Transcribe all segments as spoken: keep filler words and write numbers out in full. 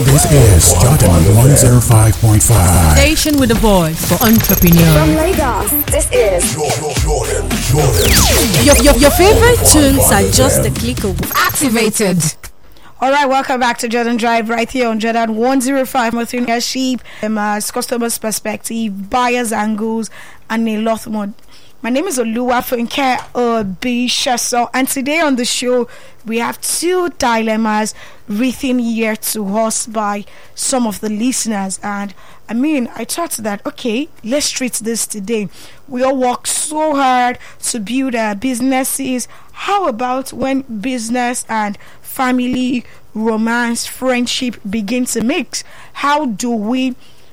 This is Jordan one oh five point five. Station with a voice for entrepreneurs. From Lagos, this is Jordan, Jordan, Jordan. Your, your, your favorite tunes are just a click away. Activated. All right, welcome back to Jordan Drive right here on Jordan one oh five point five. Sheep, um, uh, customers' perspective, buyers' angles, and a lot more. My name is Oluwafunke Obishaso, and today on the show we have two dilemmas written here to us by some of the listeners. And I mean, I thought that okay, let's treat this today. We all work so hard to build our businesses. How about when business and family, romance, friendship begin to mix? How do we,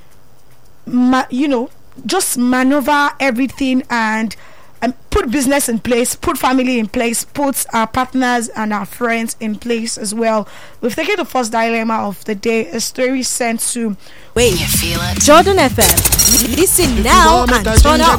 ma- you know, just maneuver everything and and put business in place, put family in place, put our partners and our friends in place as well? We've taken the first dilemma of the day, a story sent to Wait, you feel it? Jordan F M. Listen now and turn up.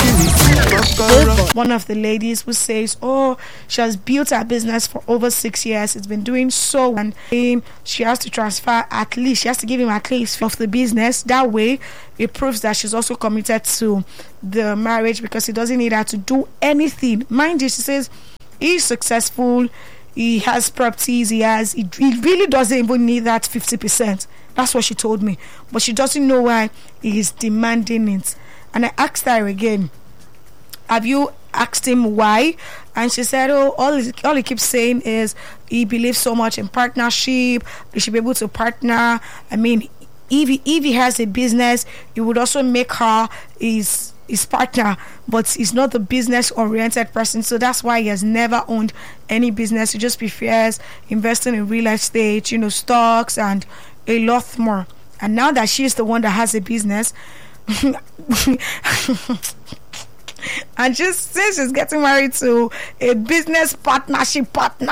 One of the ladies who says, oh, she has built her business for over six years. It's been doing so well. And she has to transfer at least, she has to give him at least of the business. That way, it proves that she's also committed to the marriage because he doesn't need her to do anything. Mind you, she says he's successful, he has properties, he has, he, he really doesn't even need that fifty percent. That's what she told me. But she doesn't know why he is demanding it. And I asked her again, have you asked him why? And she said, oh, all he, all he keeps saying is he believes so much in partnership. They should be able to partner. I mean, if he, if he has a business, he would also make her his his partner, but he's not the business oriented person, so that's why he has never owned any business. He just prefers investing in real estate, you know, stocks and a lot more. And now that she's the one that has a business and just since she's getting married to a business partnership partner,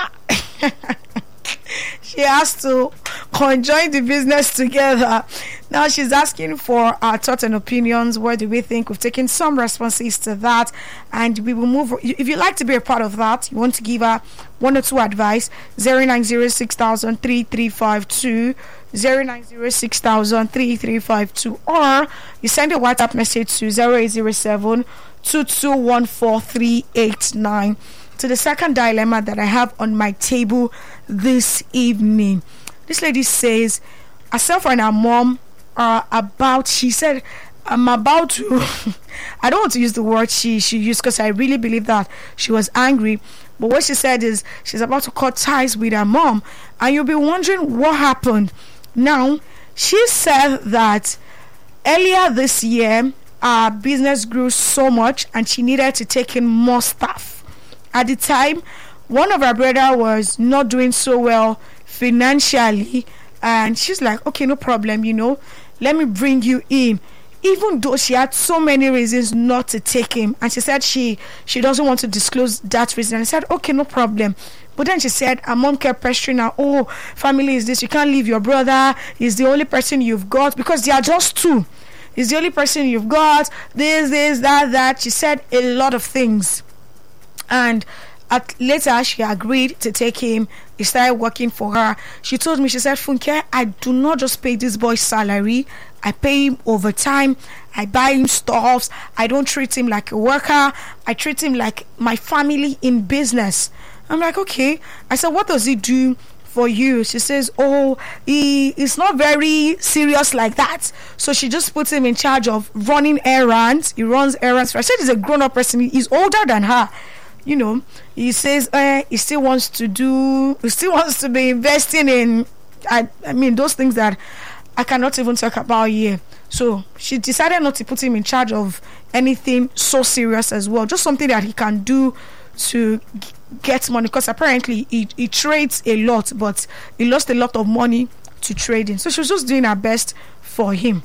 she has to conjoin the business together. Now she's asking for our thoughts and opinions. What do we think? We've taken some responses to that, and we will move. If you'd like to be a part of that, you want to give her one or two advice, zero nine zero six thousand three three five two, zero nine zero six thousand three three five two, or you send a WhatsApp message to zero eight zero seven two two one four three eight nine. To the second dilemma that I have on my table this evening. This lady says herself and her mom are about, she said, I'm about to I don't want to use the word she she used because I really believe that she was angry, but what she said is she's about to cut ties with her mom. And you'll be wondering what happened. Now, she said that earlier this year our business grew so much and she needed to take in more staff. At the time, one of her brother was not doing so well financially, and she's like, okay, no problem, you know, let me bring you in. Even though she had so many reasons not to take him, and she said she she doesn't want to disclose that reason. And I said, okay, no problem. But then she said her mom kept pressuring her, oh, family is this, you can't leave your brother, he's the only person you've got, because they are just two. He's the only person you've got, this, this, that, that. She said a lot of things. And at, later she agreed to take him. He started working for her. She told me, she said, Funke, I do not just pay this boy's salary, I pay him overtime, I buy him stuffs, I don't treat him like a worker, I treat him like my family in business. I'm like, okay. I said, what does he do for you? She says, oh, he is not very serious like that, so she just puts him in charge of running errands. He runs errands for her. I said he's a grown-up person, he's older than her. You know, he says uh, he still wants to do, he still wants to be investing in, I, I mean, those things that I cannot even talk about here. So she decided not to put him in charge of anything so serious as well, just something that he can do to g- get money, because apparently he, he trades a lot, but he lost a lot of money to trading. So she was just doing her best for him.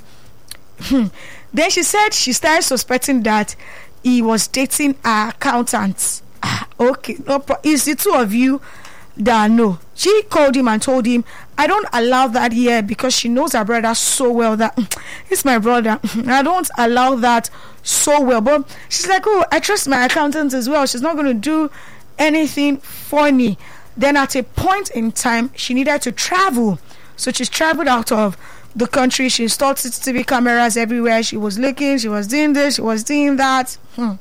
Then she said she started suspecting that he was dating her accountant. Okay, no pro- it's the two of you that know. She called him and told him, I don't allow that here, because she knows her brother so well that it's my brother. I don't allow that so well. But she's like, oh, I trust my accountant as well. She's not going to do anything funny. Then at a point in time, she needed to travel. So she's traveled out of the country. She installed C C T V cameras everywhere. She was looking, she was doing this, she was doing that. Hmm.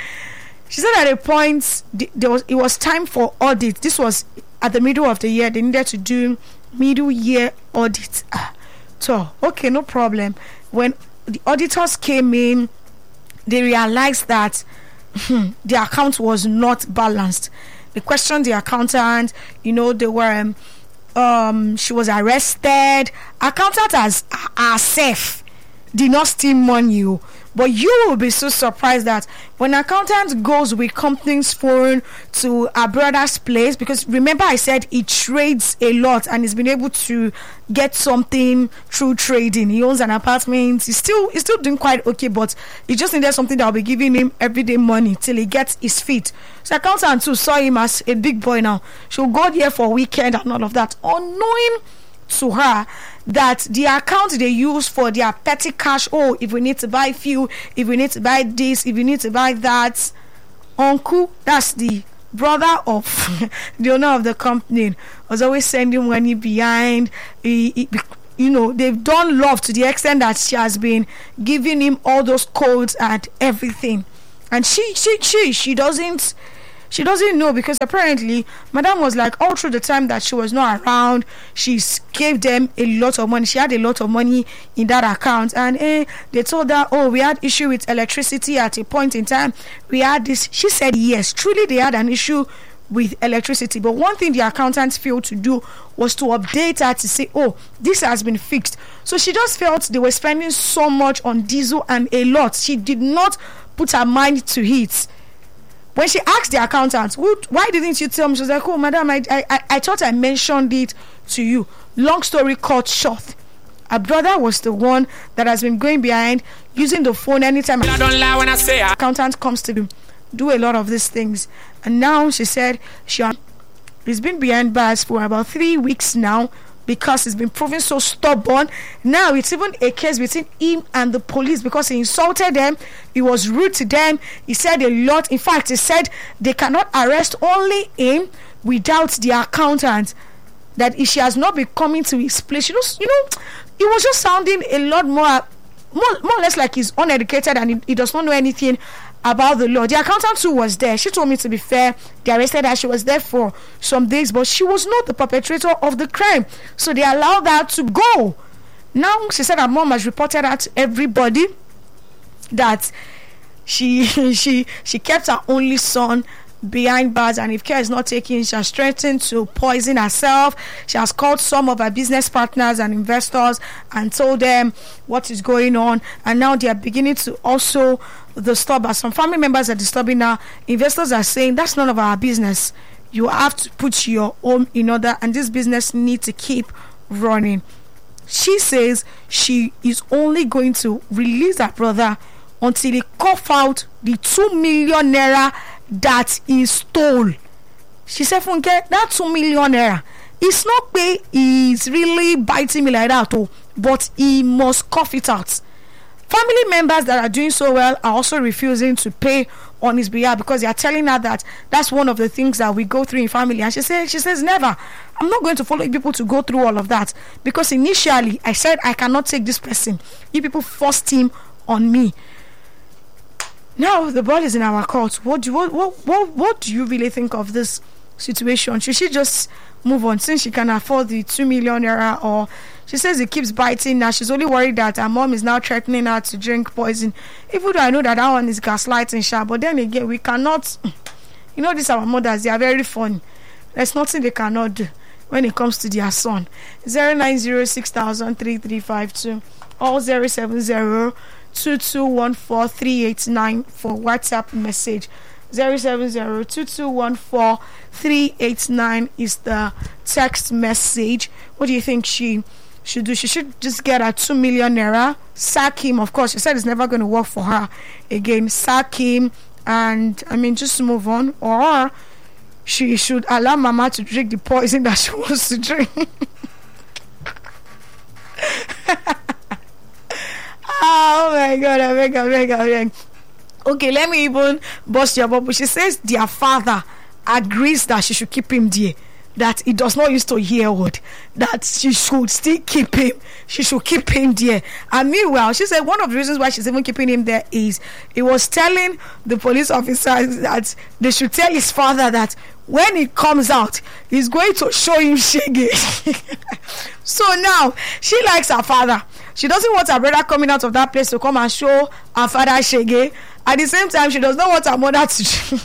She said at a point there was it was time for audit. This was at the middle of the year. They needed to do middle year audit. So okay, no problem. When the auditors came in, they realized that hmm, the account was not balanced. They questioned the accountant. You know, they were um, um she was arrested. Accountant as herself did not steal money. But you will be so surprised that when accountant goes with company's phone to a brother's place, because remember I said he trades a lot and he's been able to get something through trading. He owns an apartment. He's still he's still doing quite okay, but he just needed something that will be giving him everyday money till he gets his feet. So accountant too saw him as a big boy now. She'll go there for a weekend and all of that, unknowing to her that the account they use for their petty cash, oh, if we need to buy fuel, if we need to buy this, if we need to buy that, uncle, that's the brother of the owner of the company, was always sending money behind. He, he, you know, they've done love to the extent that she has been giving him all those codes and everything, and she she she she doesn't She doesn't know, because apparently Madam was like, all through the time that she was not around, she gave them a lot of money. She had a lot of money in that account, and eh, they told her, oh, we had issue with electricity at a point in time. We had this. She said yes, truly they had an issue with electricity, but one thing the accountant failed to do was to update her to say, oh, this has been fixed. So she just felt they were spending so much on diesel and a lot. She did not put her mind to it. When she asked the accountant, why didn't you tell me? She was like, oh, madam, I, I, I thought I mentioned it to you. Long story cut short, her brother was the one that has been going behind, using the phone anytime. I don't lie when I say her accountant comes to do, do a lot of these things. And now she said she has been behind bars for about three weeks now, because he's been proven so stubborn. Now it's even a case between him and the police, because he insulted them, he was rude to them, he said a lot. In fact, he said they cannot arrest only him without the accountant, that if she has not been coming to his place, you know, you know, it was just sounding a lot more, more, more or less like he's uneducated and he, he does not know anything about the law. The accountant too was there. She told me, to be fair, they arrested her. She was there for some days, but she was not the perpetrator of the crime, so they allowed her to go. Now she said her mom has reported her to everybody that she she she kept her only son behind bars, and if care is not taken, she has threatened to poison herself. She has called some of her business partners and investors and told them what is going on, and now they are beginning to also disturb her. Some family members are disturbing her. Investors are saying that's none of our business. You have to put your home in order, and this business needs to keep running. She says she is only going to release her brother until he cough out the two million naira that he stole. She said, Funke, that two million naira, it's not pay, he's really biting me like that, oh, but he must cough it out. Family members that are doing so well are also refusing to pay on his behalf, because they are telling her that that's one of the things that we go through in family. And she says, she says, never. I'm not going to follow people to go through all of that, because initially I said I cannot take this person. You people forced him on me. Now the ball is in our court. What do what what what, what do you really think of this situation? Should she just move on since she can afford the two million naira, or she says it keeps biting now? She's only worried that her mom is now threatening her to drink poison. Even though I know that that one is gaslighting, sha, but then again, we cannot. You know, these our mothers, they are very funny. There's nothing they cannot do when it comes to their son. Zero nine zero six thousand three three five two or zero seven zero two two one four three eight nine for WhatsApp message. Zero seven zero two two one four three eight nine is the text message. What do you think she should do? She should just get her two million naira, sack him. Of course, she said it's never going to work for her again. Sack him, and I mean, just move on. Or she should allow Mama to drink the poison that she wants to drink. Oh my God, I beg, I beg, I beg. Okay, let me even bust your bubble. She says their father agrees that she should keep him there. that he does not used to hear word, that she should still keep him. She should keep him there. And meanwhile, she said one of the reasons why she's even keeping him there is he was telling the police officers that they should tell his father that when he comes out, he's going to show him shege. So now she likes her father. She doesn't want her brother coming out of that place to come and show her father shege. At the same time, she does not want her mother to.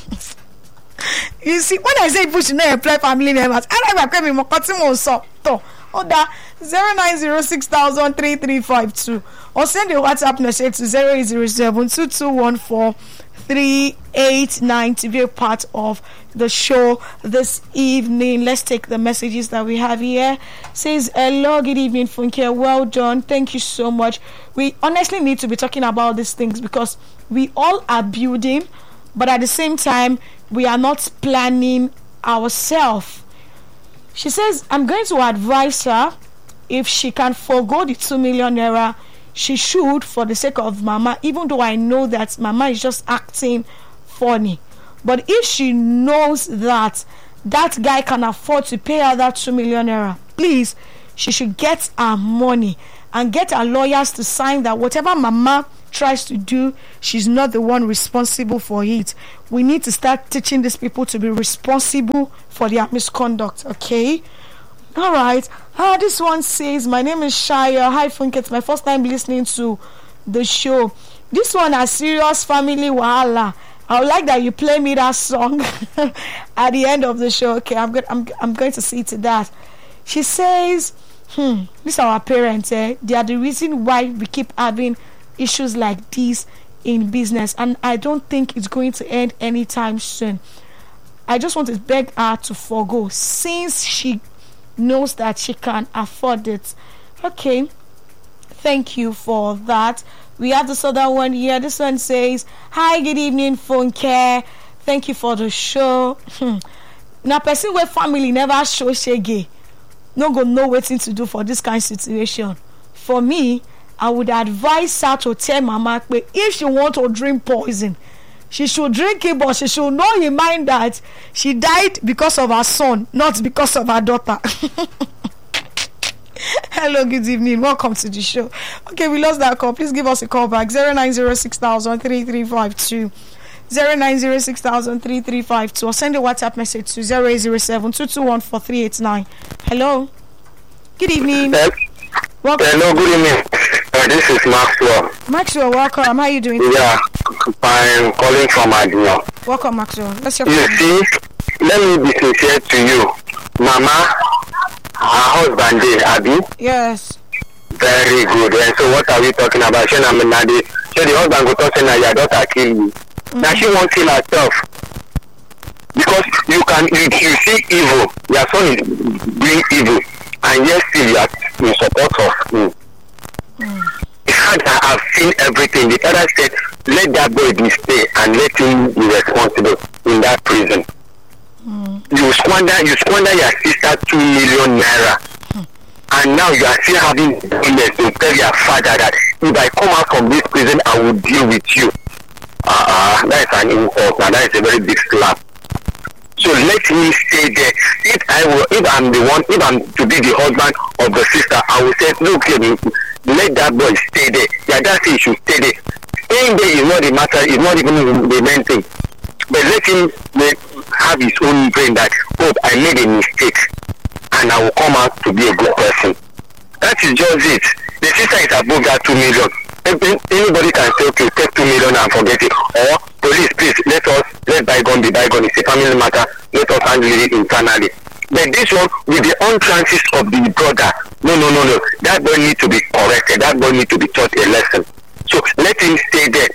You see, when I say people should not employ family members, I like my more cutting so to order zero nine zero six thousand three three five two or send a WhatsApp message to zero eight zero seven two two one four three eight nine to be a part of the show this evening. Let's take the messages that we have here. It says hello, good evening, Funke. Well done, thank you so much. We honestly need to be talking about these things because we all are building, but at the same time we are not planning ourselves. She says, I'm going to advise her if she can forego the two million naira, she should, for the sake of Mama, even though I know that Mama is just acting funny. But if she knows that that guy can afford to pay her that two million naira, please, she should get her money and get her lawyers to sign that whatever Mama tries to do, she's not the one responsible for it. We need to start teaching these people to be responsible for their misconduct, okay? All right. Ah, this one says, my name is Shaya. Hi, Funke. It's my first time listening to the show. This one has serious family wahala. I would like that you play me that song at the end of the show. Okay, I'm good. I'm I'm going to see to that. She says, hmm, these are our parents. Eh? They are the reason why we keep having issues like this in business, and I don't think it's going to end anytime soon. I just want to beg her to forgo since she knows that she can afford it. Okay, thank you for that. We have this other one here. This one says, hi, good evening, Funke. Thank you for the show. Now, person where family never show shege, no go know what to do for this kind of situation. For me, I would advise her to tell Mama if she want to drink poison, she should drink it, but she should know in mind that she died because of her son, not because of her daughter. Hello, good evening. Welcome to the show. Okay, we lost that call. Please give us a call back. zero nine zero six thousand three three five two. zero nine zero six thousand three three five two or send a WhatsApp message to zero eight zero seven two two one four three eight nine. Hello. Good evening. Welcome. Hello, good evening. Uh, this is Maxwell. Maxwell, welcome. How are you doing? Yeah, I'm calling from Adino. Welcome, Maxwell. Let's hear You see, let me be sincere to you. Mama, her husband did, Abby. Yes. Very good. And so what are we talking about? She and Nadi. So the husband go talk saying your daughter kill you. Mm-hmm. Now she won't kill herself. Because you can you, you see evil. Your son is doing evil. And yet still you are in support of him. Mm. The fact that I've seen everything, the father said, let that boy be stay and let him be responsible in that prison. Mm. You squander you squander your sister two million naira. Mm. And now you are still having illness to tell your father that if I come out from this prison I will deal with you. Uh uh that is an insult, and that is a very big slap. So let me stay there. If I will, if I'm the one, if I'm to be the husband of the sister, I will say, look, let that boy stay there. Yeah, that's it. He should stay there. Staying there is not the matter. It's not even the main thing. But let him let, have his own brain that, oh, I made a mistake, and I will come out to be a good person. That is just it. The sister is above that two million. Anybody can say, okay, take two million and forget it. Or police, please, let us let bygone be bygone. It's a family matter. Let us handle it internally. But this one, with the untrances of the brother, no, no, no, no. That boy need to be corrected. That boy need to be taught a lesson. So let him stay there.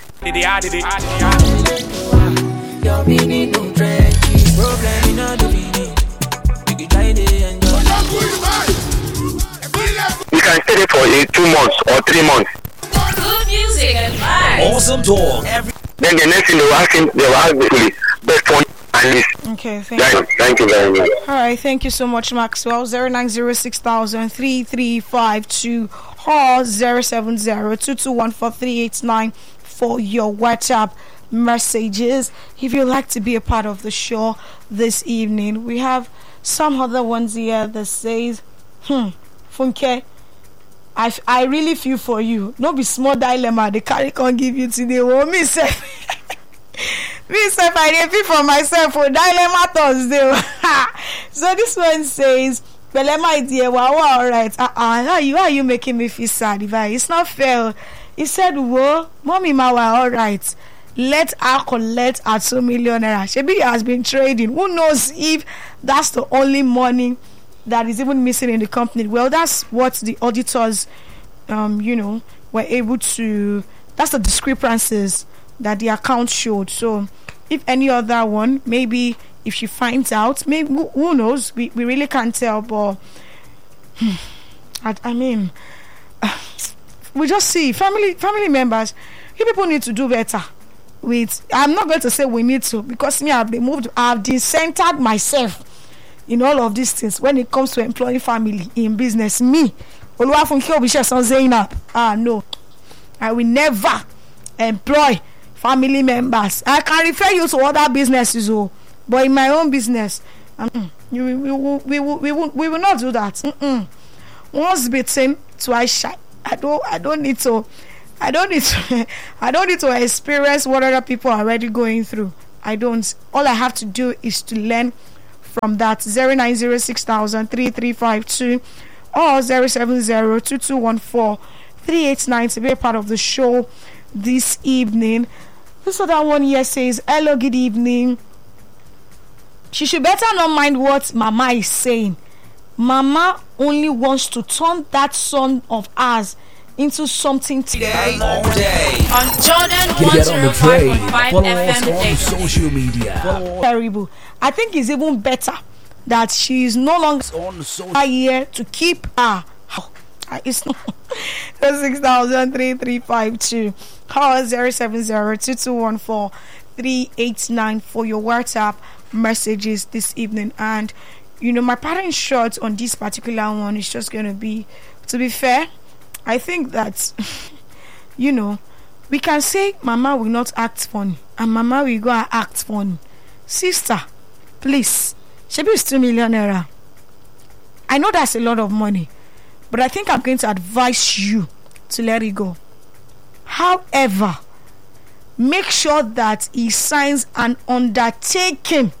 You can stay there for uh, two months or three months. Good music and vibes. Awesome talk. Every- then the next thing they will ask him, they will ask the police, best one and list. Okay, thank you. Thank you very much. All right, thank you so much, Maxwell. zero nine zero six thousand three three five two or zero seven zero two two one four three eight nine for your WhatsApp messages. If you'd like to be a part of the show this evening, we have some other ones here that says, hmm, Funke, I, f- I really feel for you. No be small dilemma the carry can't give you today. Oh, me self, me self, I dey feel for myself for dilemma Thursday. So this one says, well, my dear, wow, all right. Uh, uh, how you, how are you making me feel sad? If I, it's not fair. He said, whoa, mommy, ma, wow, all right. Let her collect her two million naira. Shebi has been trading. Who knows if that's the only money that is even missing in the company? Well, that's what the auditors, um, you know, were able to. That's the discrepancies that the account showed. So, if any other one, maybe if she finds out, maybe who, who knows? We we really can't tell. But I, I mean, uh, we just see family family members. You people need to do better. With I'm not going to say we need to, because me I've been moved, I've decentered myself in all of these things when it comes to employing family in business. Me, Oluwafunke Obishesan Zainab, ah no, I will never employ family members. I can refer you to other businesses, oh, but in my own business, um, you, we, we, we, we, we, will, we will not do that. Mm-mm. Once bitten, twice shy. I don't, I don't need to. I don't need to. I don't need to experience what other people are already going through. I don't. All I have to do is to learn from that. Zero nine zero six thousand three three five two or zero seven zero two two one four three eight nine to be a part of the show this evening. This other one here says, "Hello, good evening. She should better not mind what Mama is saying. Mama only wants to turn that son of ours into something today all day on Jordan Get one it on zero the five train. point five Follow F us M on social media. Follow terrible." I think it's even better that she is no longer us on social here to keep her. It's not six thousand three three five two or zero seven zero two two one four three eight nine for your WhatsApp messages this evening. And you know, my parting shot on this particular one is just going to be, to be fair, I think that, you know, we can say Mama will not act funny and Mama will go and act funny. Sister, please, Shebi is two million naira. I know that's a lot of money, but I think I'm going to advise you to let it go. However, make sure that he signs an undertaking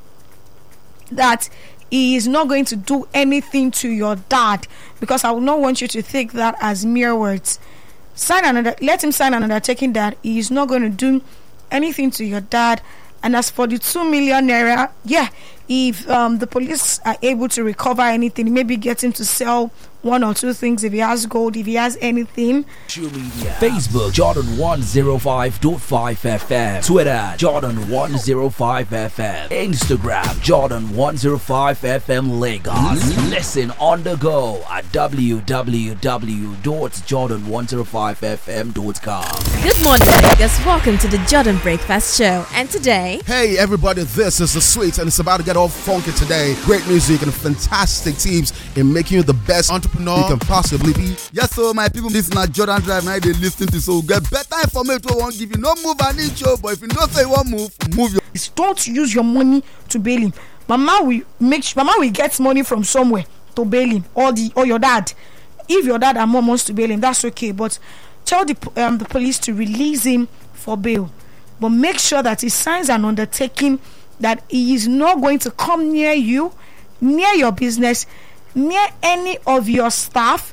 that he is not going to do anything to your dad, because I would not want you to think that as mere words. Sign another, let him sign an undertaking that he is not going to do anything to your dad. And as for the two million naira, yeah, if um, the police are able to recover anything, maybe get him to sell one or two things if he has gold, if he has anything. media. Facebook Jordan one oh five point five F M. Twitter Jordan one oh five F M. Instagram Jordan one oh five F M Lagos. Listen on the go at w w w dot jordan one oh five f m dot com. Good morning, Vegas. Welcome to the Jordan Breakfast Show. And today, hey everybody, this is The Sweet, and it's about to get all funky today. Great music and fantastic tips in making you the best entrepreneur you can possibly be. Yes, so my people, this is not Jordan Drive. Now they listen to, so get better information. Won't give you no move an inch, but if you don't say one move, move your. Don't use your money to bail him. Mama will make sure, Mama will get money from somewhere to bail him, or the or your dad. If your dad and mom wants to bail him, that's okay. But tell the um, the police to release him for bail. But make sure that he signs an undertaking that he is not going to come near you, near your business, near any of your staff,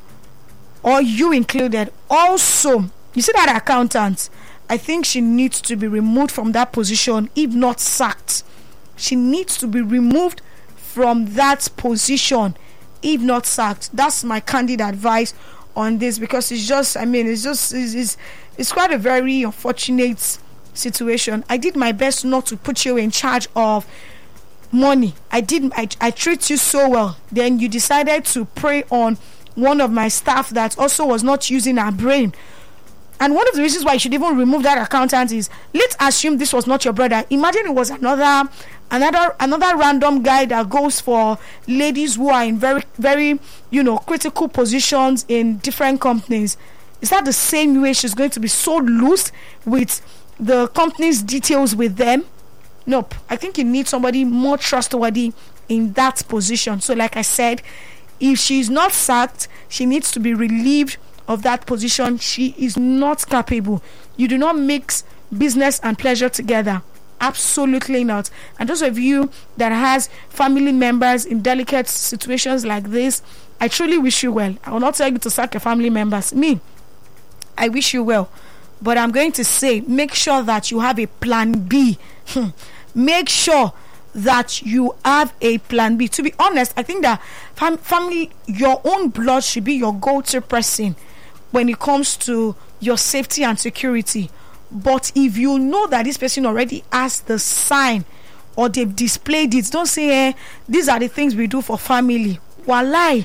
or you included. Also, you see that accountant, I think she needs to be removed from that position, if not sacked. She needs to be removed from that position, if not sacked. That's my candid advice on this, because it's just, I mean, it's just, it's, it's, it's quite a very unfortunate situation. I did my best not to put you in charge of money. I did. I, I treat you so well. Then you decided to prey on one of my staff that also was not using her brain. And one of the reasons why you should even remove that accountant is, let's assume this was not your brother. Imagine it was another another another random guy that goes for ladies who are in very very you know critical positions in different companies. Is that the same way she's going to be so loose with the company's details with them? Nope. I think you need somebody more trustworthy in that position. So like I said, if she's not sacked, she needs to be relieved of that position. She is not capable. You do not mix business and pleasure together. Absolutely not. And those of you that has family members in delicate situations like this, I truly wish you well. I will not tell you to sack your family members. Me, I wish you well. But I'm going to say, make sure that you have a plan B. Make sure that you have a plan B. To be honest, I think that fam- family, your own blood should be your go-to person when it comes to your safety and security. But if you know that this person already has the sign or they've displayed it, don't say, eh, these are the things we do for family. Walai,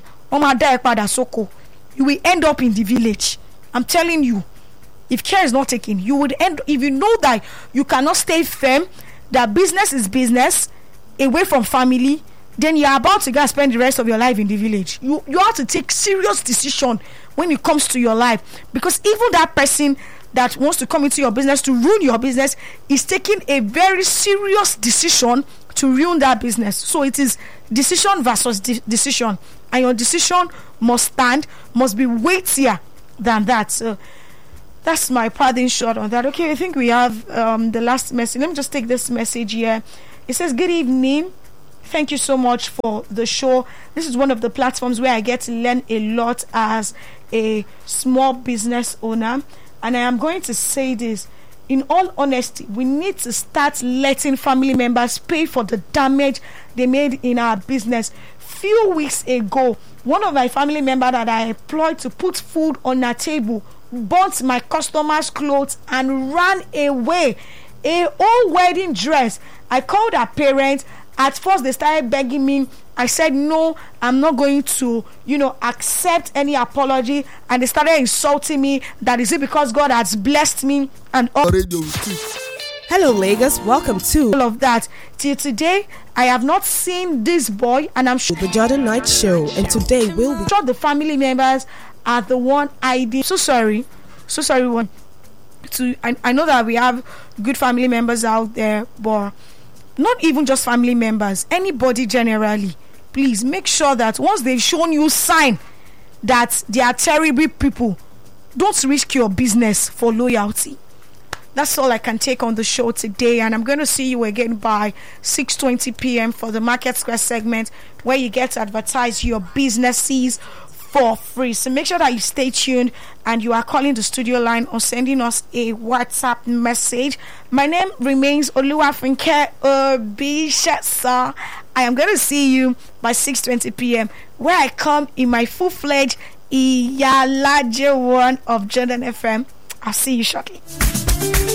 you will end up in the village. I'm telling you, if care is not taken, you would end. If you know that you cannot stay firm, that business is business, away from family, then you're about to go and spend the rest of your life in the village. You you have to take serious decision when it comes to your life, because even that person that wants to come into your business to ruin your business is taking a very serious decision to ruin that business. So it is decision versus de- decision, and your decision must stand, must be weightier than that. So that's my parting shot on that. Okay, I think we have um, the last message. Let me just take this message here. It says, good evening. Thank you so much for the show. This is one of the platforms where I get to learn a lot as a small business owner. And I am going to say this. In all honesty, we need to start letting family members pay for the damage they made in our business. Few weeks ago, one of my family members that I employed to put food on our table bought my customers' clothes and ran away. A old wedding dress. I called her parents. At first, they started begging me. I said, no, I'm not going to, you know, accept any apology. And they started insulting me. That is it because God has blessed me and all. Hello, Lagos. Welcome to all of that. Till today, I have not seen this boy, and I'm sure the Jordan Knight Show. And today we'll be sure the family members are the one I did. So sorry, so sorry. One, to I, I know that we have good family members out there, but not even just family members, anybody generally. Please make sure that once they've shown you sign that they are terrible people, don't risk your business for loyalty. That's all I can take on the show today, and I'm going to see you again by six twenty p.m. for the Market Square segment, where you get to advertise your businesses for free. So make sure that you stay tuned and you are calling the studio line or sending us a WhatsApp message. My name remains Oluwafunke Obishesa. I am going to see you by six twenty p.m. where I come in my full-fledged Iyalaje one of Jordan F M. I'll see you shortly.